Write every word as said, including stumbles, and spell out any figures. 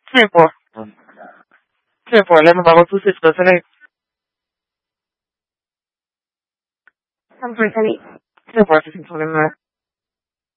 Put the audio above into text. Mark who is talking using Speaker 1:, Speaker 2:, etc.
Speaker 1: Tre po. Tre po, lei mi va tout ce que c'est. Unfortunately. Tre po, c'est une problème.